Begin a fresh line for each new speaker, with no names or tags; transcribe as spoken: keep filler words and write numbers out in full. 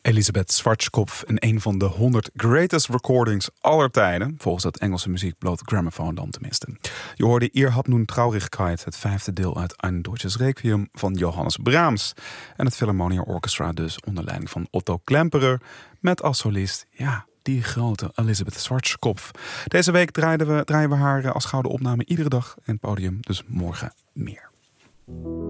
Elisabeth Schwarzkopf in een van de honderd greatest recordings aller tijden. Volgens het Engelse muziekblad Gramophone dan tenminste. Je hoorde Ihr habt nun Traurigkeit, het vijfde deel uit Ein Deutsches Requiem van Johannes Brahms. En het Philharmonia Orchestra dus onder leiding van Otto Klemperer. Met als solist, ja, die grote Elisabeth Schwarzkopf. Deze week draaien we, draaien we haar als gouden opname iedere dag in het podium. Dus morgen meer.